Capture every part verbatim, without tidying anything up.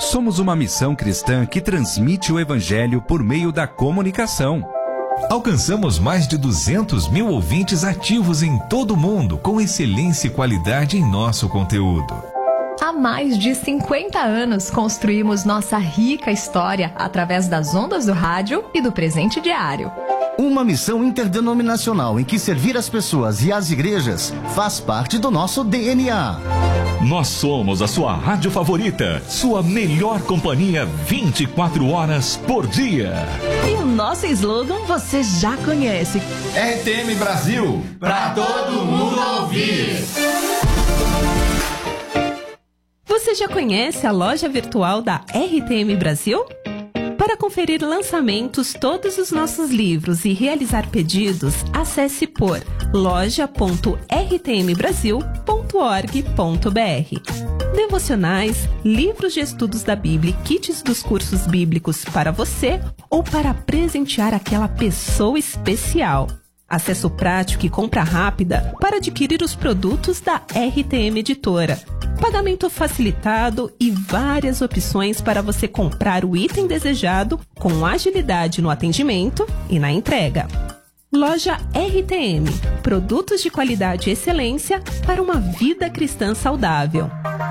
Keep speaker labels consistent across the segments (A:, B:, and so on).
A: Somos uma missão cristã que transmite o Evangelho por meio da comunicação.
B: Alcançamos mais de duzentos mil ouvintes ativos em todo o mundo, com excelência e qualidade em nosso conteúdo.
C: Há mais de cinquenta anos construímos nossa rica história através das ondas do rádio e do presente diário.
D: Uma missão interdenominacional em que servir as pessoas e as igrejas faz parte do nosso D N A.
E: Nós somos a sua rádio favorita, sua melhor companhia vinte e quatro horas por dia.
F: E o nosso slogan você já conhece.
G: R T M Brasil, pra todo mundo ouvir.
F: Você já conhece a loja virtual da R T M Brasil? Para conferir lançamentos, todos os nossos livros e realizar pedidos, acesse por loja ponto r t m brasil ponto org ponto b r. Devocionais, livros de estudos da Bíblia e kits dos cursos bíblicos para você ou para presentear aquela pessoa especial. Acesso prático e compra rápida para adquirir os produtos da R T M Editora. Pagamento facilitado e várias opções para você comprar o item desejado com agilidade no atendimento e na entrega. Loja R T M. Produtos de qualidade e excelência para uma vida cristã saudável.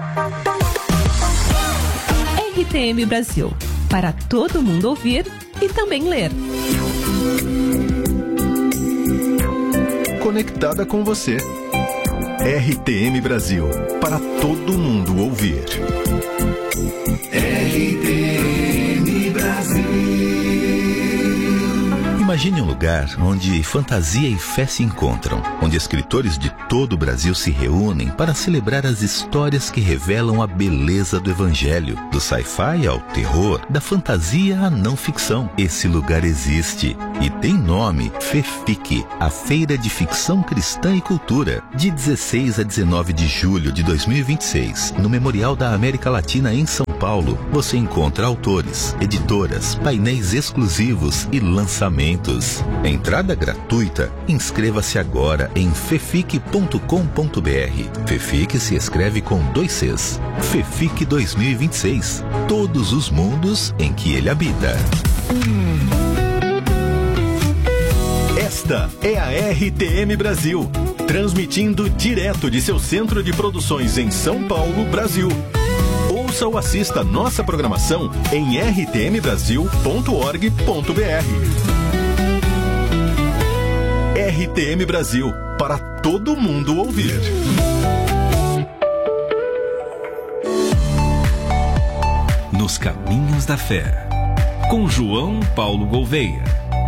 F: R T M Brasil. Para todo mundo ouvir e também ler.
H: Conectada com você. R T M Brasil, para todo mundo ouvir.
I: R T M Brasil.
J: Imagine um lugar onde fantasia e fé se encontram, onde escritores de todo o Brasil se reúnem para celebrar as histórias que revelam a beleza do Evangelho, do sci-fi ao terror, da fantasia à não ficção. Esse lugar existe e tem nome: FEFIC, a Feira de Ficção Cristã e Cultura, de dezesseis a dezenove de julho de dois mil e vinte e seis, no Memorial da América Latina em São Paulo. Você encontra autores, editoras, painéis exclusivos e lançamentos. Entrada gratuita. Inscreva-se agora em fefic ponto com ponto b r. FEFIC se escreve com dois Cs. FEFIC dois mil e vinte e seis. Todos os mundos em que ele habita.
H: Esta é a R T M Brasil, transmitindo direto de seu centro de produções em São Paulo, Brasil. Ouça ou assista nossa programação em r t m brasil ponto org ponto b r. R T M Brasil, para todo mundo ouvir.
B: Nos Caminhos da Fé, com João Paulo Gouveia.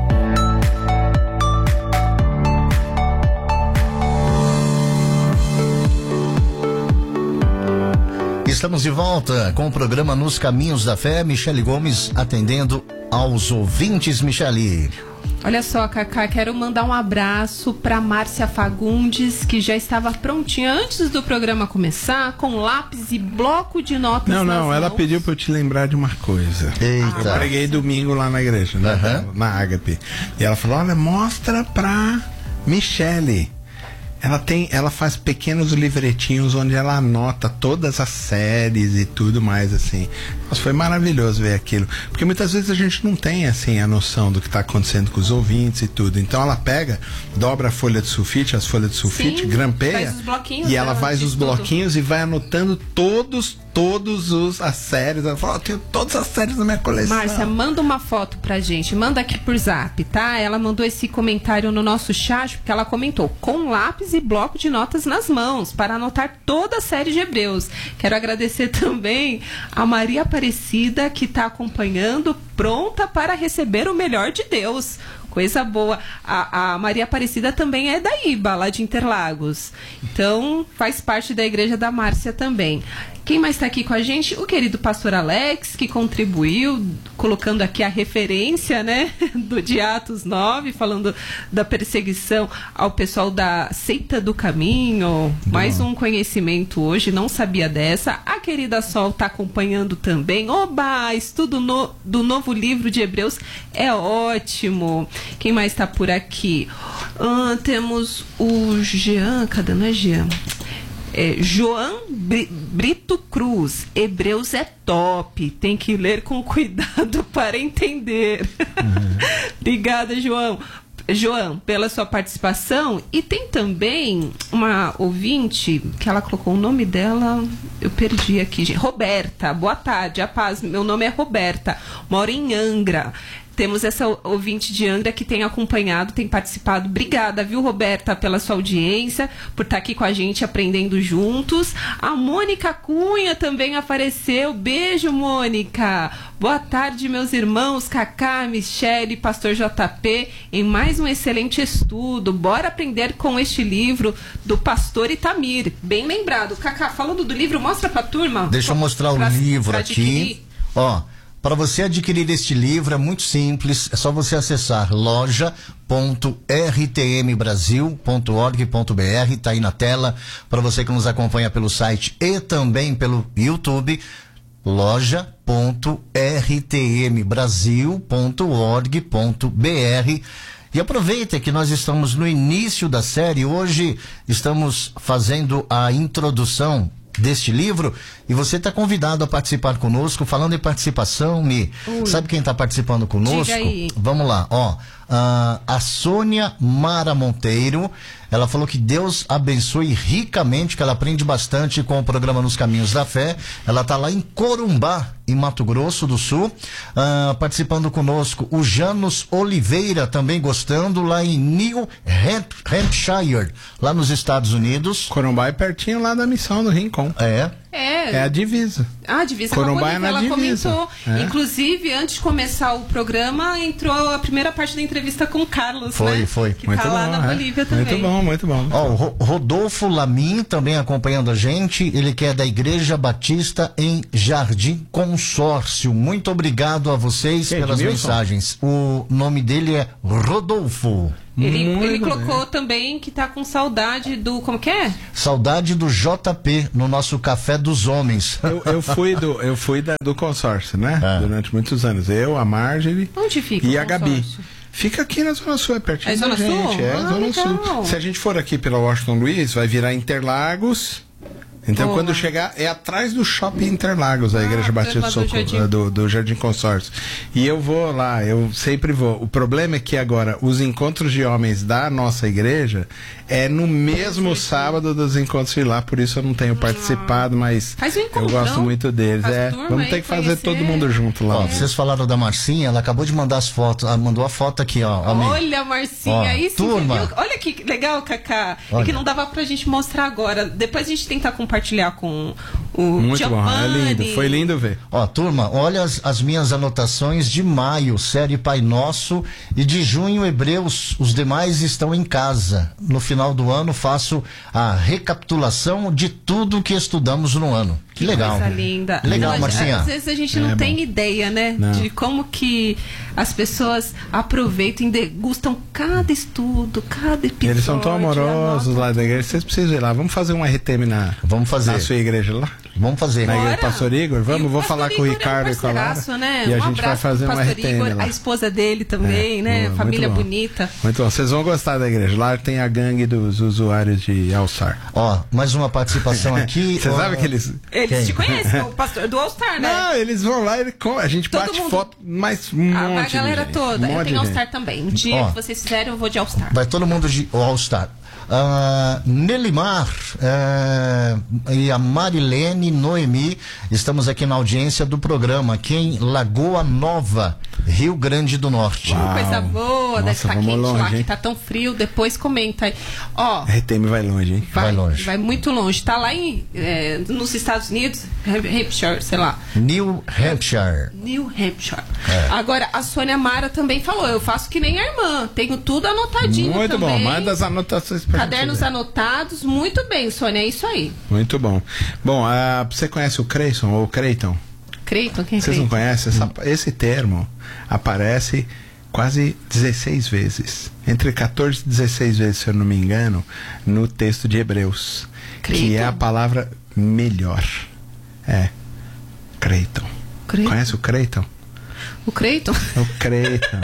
D: Estamos de volta com o programa Nos Caminhos da Fé. Michele Gomes atendendo aos ouvintes. Michele.
K: Olha só, Cacá, quero mandar um abraço para Márcia Fagundes, que já estava prontinha antes do programa começar, com lápis e bloco de notas.
L: Não, não,
K: nas
L: ela
K: mãos.
L: pediu para eu te lembrar de uma coisa.
D: Eita.
L: Eu preguei domingo lá na igreja, né,
D: Uhum.
L: na Ágape. E ela falou: olha, mostra pra Michele. Ela tem, ela faz pequenos livretinhos onde ela anota todas as séries e tudo mais, assim. Mas foi maravilhoso ver aquilo, porque muitas vezes a gente não tem, assim, a noção do que está acontecendo com os ouvintes e tudo. Então ela pega, dobra a folha de sulfite, as folhas de sulfite,
K: Sim,
L: grampeia,
K: faz os bloquinhos
L: e ela
K: dela,
L: faz
K: diz
L: os
K: tudo.
L: bloquinhos e vai anotando todos, todos os as séries. Ela fala: oh, eu tenho todas as séries na minha coleção.
K: Márcia, manda uma foto pra gente, manda aqui por zap, tá? Ela mandou esse comentário no nosso chat, porque ela comentou: com lápis e bloco de notas nas mãos, para anotar toda a série de Hebreus. Quero agradecer também a Maria Aparecida, que está acompanhando, pronta para receber o melhor de Deus. Coisa boa. A, a Maria Aparecida também é da I B A, lá de Interlagos. Então, faz parte da igreja da Márcia também. Quem mais está aqui com a gente? O querido pastor Alex, que contribuiu, colocando aqui a referência, né, do de Atos nove, falando da perseguição ao pessoal da Seita do Caminho. Bom. Mais um conhecimento hoje, não sabia dessa. A querida Sol está acompanhando também. Oba, estudo no, do novo livro de Hebreus é ótimo. Quem mais está por aqui? Ah, temos o Jean, cadê, não é Jean? É, João Brito Cruz, Hebreus é top, tem que ler com cuidado para entender. Uhum. Obrigada, João. João, pela sua participação. E tem também uma ouvinte que ela colocou o nome dela, eu perdi aqui, gente. Roberta, boa tarde, a paz, meu nome é Roberta, moro em Angra. Temos essa ouvinte de Angra que tem acompanhado, tem participado. Obrigada, viu, Roberta, pela sua audiência, por estar aqui com a gente, aprendendo juntos. A Mônica Cunha também apareceu. Beijo, Mônica. Boa tarde, meus irmãos, Cacá, Michele, Pastor J P, em mais um excelente estudo. Bora aprender com este livro do Pastor Itamir. Bem lembrado. Cacá, falando do livro, mostra pra turma.
D: Deixa eu mostrar
K: pra,
D: o livro
K: pra
D: aqui. Ó. Para você adquirir este livro é muito simples, é só você acessar loja ponto r t m brasil ponto org ponto b r, tá aí na tela, para você que nos acompanha pelo site e também pelo YouTube, loja ponto r t m brasil ponto org ponto b r. E aproveita que nós estamos no início da série, hoje estamos fazendo a introdução deste livro e você está convidado a participar conosco. Falando em participação, Mi, Ui. sabe quem está participando conosco?
K: Diga aí.
D: Vamos lá, ó. Uh, a Sônia Mara Monteiro, ela falou que Deus abençoe ricamente, que ela aprende bastante com o programa Nos Caminhos da Fé. Ela está lá em Corumbá, em Mato Grosso do Sul, uh, participando conosco. O Janos Oliveira também gostando, lá em New Hampshire, lá nos Estados Unidos.
L: Corumbá é pertinho lá da missão do Rincon.
D: É.
K: É.
L: É a divisa.
K: Ah, a divisa
L: Corumbá é na
K: ela
L: divisa.
K: comentou.
L: É.
K: Inclusive, antes de começar o programa, entrou a primeira parte da entrevista com o Carlos,
D: foi,
K: né?
D: Foi,
K: que
D: foi.
K: Tá lá
L: bom,
K: na
L: é.
K: Bolívia também.
L: Muito bom, muito bom.
D: Ó, o Ro- Rodolfo Lamin também acompanhando a gente. Ele que é da Igreja Batista em Jardim Consórcio. Muito obrigado a vocês
L: que
D: pelas
L: Edmilson?
D: mensagens. O nome dele é Rodolfo.
K: Ele, ele
L: bem.
K: colocou também que tá com saudade do... Como que é?
D: Saudade do J P no nosso Café dos Homens.
L: Eu, eu fui, do, eu fui da, do consórcio, né?
D: É.
L: Durante muitos anos. Eu, a Marjorie
K: Onde fica
L: e
K: o
L: a Gabi.
K: consórcio?
L: Fica aqui na Zona Sul, é pertinho
K: É
L: da
K: Zona
L: gente.
K: Sul?
L: É,
K: Ah,
L: Zona
K: legal.
L: Sul. Se a gente for aqui pela Washington Luiz, vai virar Interlagos. Então,
K: Boa.
L: quando chegar, é atrás do Shopping Interlagos, a
K: Ah,
L: Igreja Batista do,
K: do
L: Socorro,
K: Jardim.
L: do, do Jardim Consórcio. E eu vou lá, eu sempre vou. O problema é que agora, os encontros de homens da nossa igreja é no mesmo sábado dos encontros de lá, por isso eu não tenho participado, mas
K: Faz um
L: eu
K: encontrão.
L: gosto muito deles.
K: Faz
L: É,
K: turma
L: vamos
K: aí,
L: ter que fazer
K: conhecer.
L: todo mundo junto lá.
D: Ó, vocês falaram da Marcinha, ela acabou de mandar as fotos. Ela mandou a foto aqui, ó. ó, Mi.
K: Olha, Marcinha,
D: Ó,
K: aí sim,
D: turma.
K: você viu? Olha que legal, Cacá.
D: Olha.
K: É que não dava pra gente mostrar agora. Depois a gente tenta compartilhar com o
L: Muito
K: Giovanni.
L: bom, é lindo, foi lindo ver.
D: Ó, turma, olha as, as minhas anotações de maio, série Pai Nosso, e de junho, Hebreus. Os demais estão em casa. No final do ano, faço a recapitulação de tudo que estudamos no ano. Que legal.
K: Coisa linda.
D: Legal,
K: Não,
D: Marcinha.
K: Às vezes a gente
L: É
K: não
L: bom.
K: tem ideia, né?
L: Não.
K: De como que as pessoas aproveitam e degustam cada estudo, cada episódio.
L: Eles são tão amorosos
K: anota.
L: lá da igreja. Vocês precisam ir lá. Vamos fazer um R T M na,
D: Vamos fazer.
L: na sua igreja lá?
D: Vamos fazer.
L: Na igreja do
K: Bora.
L: Pastor Igor? Vamos,
K: E o
L: vou
K: Pastor
L: falar com o
K: Igor
L: Ricardo
K: é um
L: e com a Lara.
K: parceiraço, né?
L: E a
K: Um
L: gente vai
K: abraço
L: fazer
K: pro
L: um
K: Pastor
L: R T M
K: Igor,
L: lá.
K: a esposa dele também,
L: É,
K: né?
L: boa,
K: Família
L: muito bom.
K: bonita.
L: Muito bom. Vocês vão gostar da igreja. Lá tem a gangue dos usuários de All-Star.
D: Ó, mais uma participação aqui.
L: Você
D: ó,
L: sabe que eles...
K: Eles
D: Quem?
K: te conhecem, o pastor do All Star, né?
L: Não, eles vão lá e ele com- a gente
K: Todo
L: bate
K: mundo-
L: foto, mas um
K: a,
L: monte
K: a galera
L: de gente,
K: toda.
L: um
K: Eu
L: monte
K: tenho
L: de
K: All
L: gente.
K: Star também. Um dia
D: Ó.
K: que vocês fizerem, eu vou de All Star.
D: Vai todo mundo de All-Star. Ah, Nelimar eh, e a Marilene Noemi, estamos aqui na audiência do programa, aqui em Lagoa Nova, Rio Grande do Norte.
L: Uau.
K: Coisa boa, deve
L: Nossa,
K: estar
L: vamos
K: quente
L: longe,
K: lá, que
L: hein?
K: tá tão frio. Depois comenta aí. Ó,
L: R T M vai longe, hein?
D: Vai longe.
K: Vai muito longe. Tá lá em, é, nos Estados Unidos, Hampshire, sei lá.
D: New Hampshire.
K: New Hampshire.
D: É.
K: Agora, a Sônia Mara também falou, eu faço que nem a irmã. Tenho tudo anotadinho
L: Muito
K: também.
L: bom, manda as anotações pra
K: Cadernos
L: gente ver.
K: anotados. Muito bem, Sônia, é isso aí.
L: Muito bom. Bom, ah, você conhece o Creyson ou o Creighton?
K: Creighton, quem é
L: Vocês não
K: Creighton?
L: conhecem? Essa- esse termo aparece quase dezesseis vezes. Entre quatorze e dezesseis vezes, se eu não me engano, no texto de Hebreus.
K: Creighton.
L: Que é a palavra melhor. É. Creighton.
K: Creighton.
L: Conhece o Creighton?
K: O Creighton?
L: O Creighton.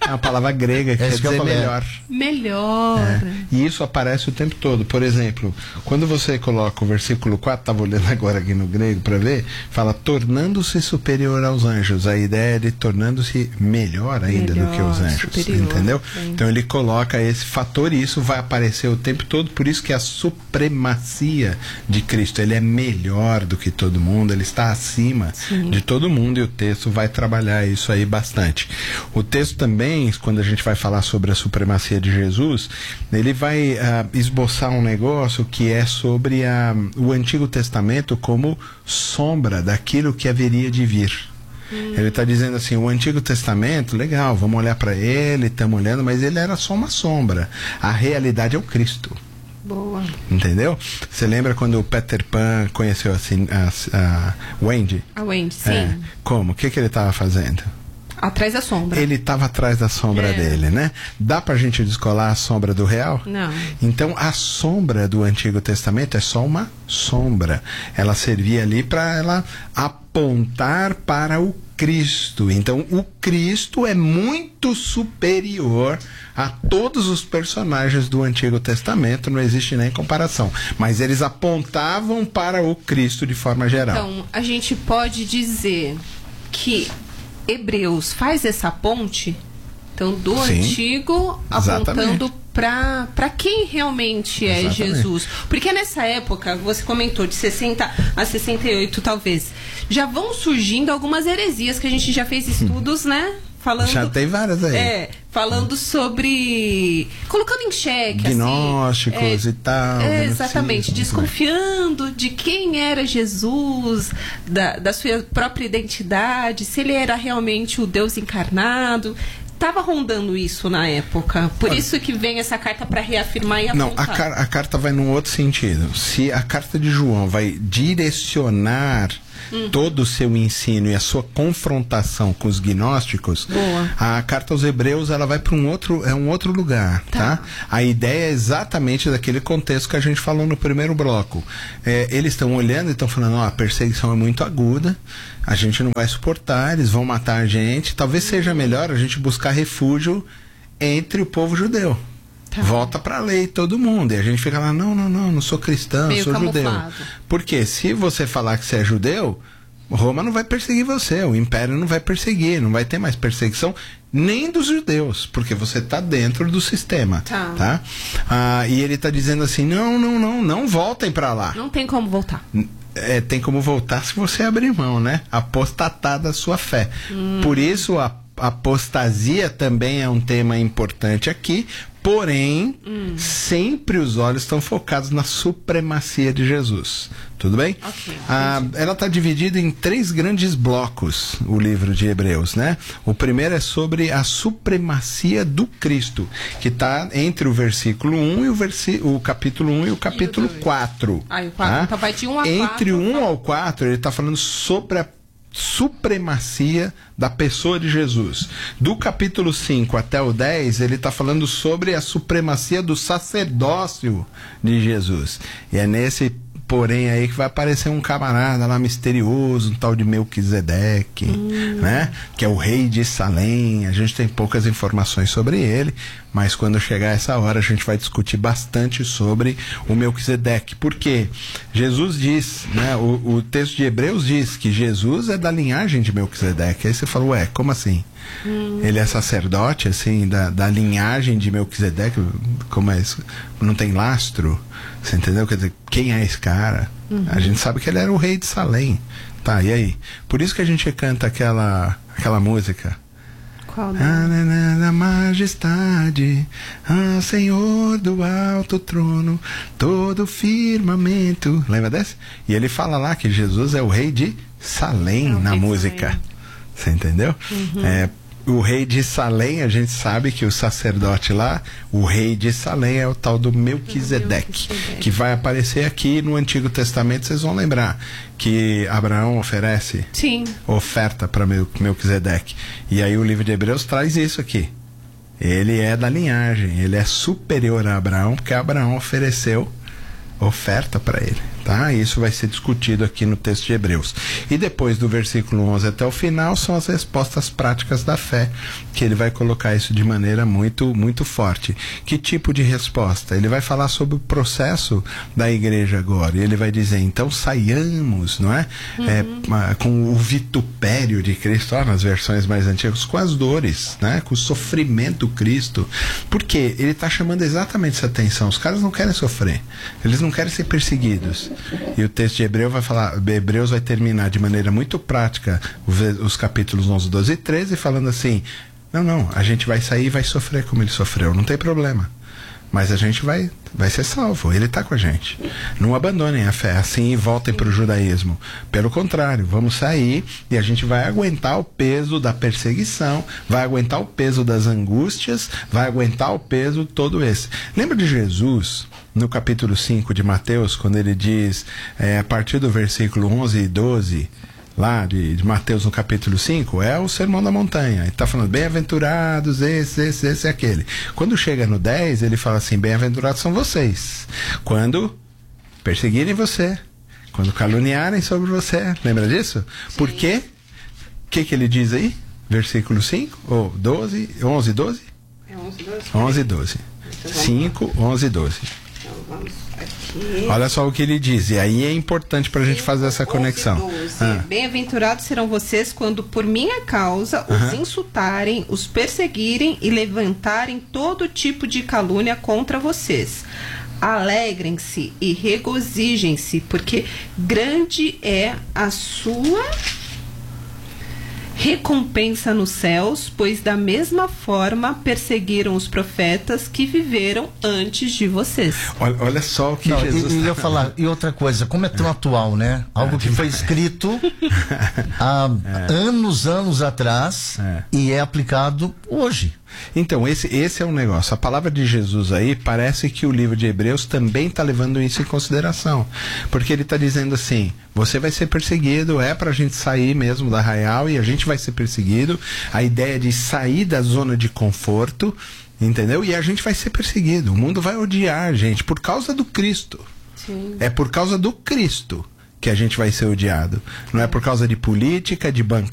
L: É uma palavra grega que
D: é
L: quer dizer
D: que
L: melhor.
K: Melhor.
L: É. E isso aparece o tempo todo. Por exemplo, quando você coloca o versículo quatro, estava olhando agora aqui no grego para ver, fala tornando-se superior aos anjos. A ideia é de tornando-se melhor ainda melhor, do que os anjos. Superior, entendeu? Sim. Então ele coloca esse fator e isso vai aparecer o tempo todo. Por isso que a supremacia de Cristo, ele é melhor do que todo mundo, ele está acima Sim. de todo mundo, e o texto vai trabalhar isso aí bastante. O texto também, quando a gente vai falar sobre a supremacia de Jesus, ele vai uh, esboçar um negócio que é sobre uh, o Antigo Testamento como sombra daquilo que haveria de vir. Hum. Ele está dizendo assim, o Antigo Testamento, legal, vamos olhar para ele, estamos olhando, mas ele era só uma sombra. A realidade é o Cristo.
K: Boa.
L: Entendeu? Você lembra quando o Peter Pan conheceu assim, a, a Wendy?
K: A Wendy, sim.
L: É. Como? O que, que ele estava fazendo?
K: Atrás da sombra.
L: Ele estava atrás da sombra é. dele, né? Dá pra gente descolar a sombra do real?
K: Não.
L: Então a sombra do Antigo Testamento é só uma sombra. Ela servia ali para ela apontar para o Cristo. Então o Cristo é muito superior a todos os personagens do Antigo Testamento, não existe nem comparação. Mas eles apontavam para o Cristo de forma geral.
K: Então, a gente pode dizer que Hebreus faz essa ponte, então, do Sim, Antigo apontando para para quem realmente é exatamente. Jesus. Porque nessa época, você comentou, de sessenta a sessenta e oito talvez, já vão surgindo algumas heresias que a gente já fez estudos, hum. né? Falando,
L: já tem várias aí.
K: É, falando sobre... colocando em xeque,
L: gnósticos
K: assim, é,
L: e tal.
K: É, exatamente, desconfiando de quem era Jesus, da, da sua própria identidade, se ele era realmente o Deus encarnado. Estava rondando isso na época. Por Olha, isso que vem essa carta para reafirmar e apontar.
L: Não, a, car a carta vai num outro sentido. Se a carta de João vai direcionar Uhum. todo o seu ensino e a sua confrontação com os gnósticos, Boa. a carta aos Hebreus ela vai para um outro, é um outro lugar, tá. tá? A ideia é exatamente daquele contexto que a gente falou no primeiro bloco. É, eles estão olhando e estão falando, ó, a perseguição é muito aguda, a gente não vai suportar, eles vão matar a gente, talvez seja melhor a gente buscar refúgio entre o povo judeu. Tá. Volta para a lei todo mundo. E a gente fica lá, não, não, não, não sou cristão, Meio sou camuflado. judeu. Porque se você falar que você é judeu, Roma não vai perseguir você, o império não vai perseguir, não vai ter mais perseguição nem dos judeus, porque você está dentro do sistema. Tá. tá? Ah, e ele está dizendo assim, não, não, não, não voltem para lá.
K: Não tem como voltar.
L: É, tem como voltar se você abrir mão, né? Apostatar da sua fé. Hum. Por isso a apostasia também é um tema importante aqui, porém, hum. sempre os olhos estão focados na supremacia de Jesus. Tudo bem?
K: Okay,
L: ah, ela está dividida em três grandes blocos, o livro de Hebreus, né? O primeiro é sobre a supremacia do Cristo, que está entre o versículo um e o, versi o capítulo um e o capítulo quatro.
K: Ah, e o quatro. Tá? Então vai de um a quatro.
L: Entre o um ao quatro, ele está falando sobre a supremacia da pessoa de Jesus. Do capítulo cinco até o dez, ele está falando sobre a supremacia do sacerdócio de Jesus. E é nesse porém aí que vai aparecer um camarada lá misterioso, um tal de Melquisedeque, hum. né? Que é o rei de Salém. A gente tem poucas informações sobre ele, mas quando chegar essa hora a gente vai discutir bastante sobre o Melquisedeque. Por quê? Jesus diz, né? O, o texto de Hebreus diz que Jesus é da linhagem de Melquisedeque. Aí você fala, ué, como assim? Hum. Ele é sacerdote, assim, da, da linhagem de Melquisedeque? Como é isso? Não tem lastro? Você entendeu? Quer dizer, quem é esse cara? Uhum. A gente sabe que ele era o rei de Salém. Tá, e aí? Por isso que a gente canta aquela, aquela música.
K: Qual?
L: A majestade, ah, Senhor do alto trono, todo firmamento. Lembra desse? E ele fala lá que Jesus é o rei de Salém, é na música. Salém. Você entendeu? Uhum. É, o rei de Salém, a gente sabe que o sacerdote lá, o rei de Salém é o tal do Melquisedeque, que vai aparecer aqui no Antigo Testamento. Vocês vão lembrar que Abraão oferece
K: Sim.
L: oferta para Melquisedeque. E aí o livro de Hebreus traz isso aqui. Ele é da linhagem, ele é superior a Abraão, porque Abraão ofereceu oferta para ele. Tá? Isso vai ser discutido aqui no texto de Hebreus. E depois do versículo onze até o final são as respostas práticas da fé, que ele vai colocar isso de maneira muito, muito forte. Que tipo de resposta? Ele vai falar sobre o processo da igreja agora, e ele vai dizer, então saiamos, não é? Uhum. É com o vitupério de Cristo, ó, nas versões mais antigas, com as dores, né? Com o sofrimento Cristo. Porque ele está chamando exatamente essa atenção. Os caras não querem sofrer, eles não querem ser perseguidos. E o texto de Hebreus vai falar, Hebreus vai terminar de maneira muito prática os capítulos onze, doze e treze, falando assim, não, não, a gente vai sair e vai sofrer como ele sofreu, não tem problema, mas a gente vai, vai ser salvo, ele está com a gente. Não abandonem a fé assim e voltem para o judaísmo, pelo contrário, vamos sair e a gente vai aguentar o peso da perseguição, vai aguentar o peso das angústias, vai aguentar o peso todo esse. Lembra de Jesus no capítulo cinco de Mateus, quando ele diz, é, a partir do versículo onze e doze, lá de, de Mateus no capítulo cinco, é o Sermão da Montanha. Ele está falando, bem-aventurados, esse, esse, esse e aquele. Quando chega no dez, ele fala assim, bem-aventurados são vocês, quando perseguirem você, quando caluniarem sobre você. Lembra disso? Sim. Por quê? O que, que ele diz aí? Versículo cinco, ou doze, onze e doze? É onze e doze. onze e doze. cinco, onze e doze. Vamos aqui. Olha só o que ele diz, e aí é importante para a gente fazer essa conexão.
K: Ah. Bem-aventurados serão vocês quando por minha causa os uh-huh. insultarem, os perseguirem e levantarem todo tipo de calúnia contra vocês. Alegrem-se e regozijem-se, porque grande é a sua recompensa nos céus, pois da mesma forma perseguiram os profetas que viveram antes de vocês.
L: Olha, olha só o que
D: Não,
L: Jesus...
D: E, eu ia falar, e outra coisa, como é tão é. atual, né? Algo é, que foi escrito há é. anos, anos atrás é. e é aplicado hoje.
L: Então, esse, esse é um negócio. A palavra de Jesus aí, parece que o livro de Hebreus também está levando isso em consideração. Porque ele está dizendo assim, você vai ser perseguido, é pra gente sair mesmo da arraial e a gente vai ser perseguido. A ideia de sair da zona de conforto, entendeu? E a gente vai ser perseguido. O mundo vai odiar a gente por causa do Cristo. Sim. É por causa do Cristo que a gente vai ser odiado. Não é por causa de política, de bancada.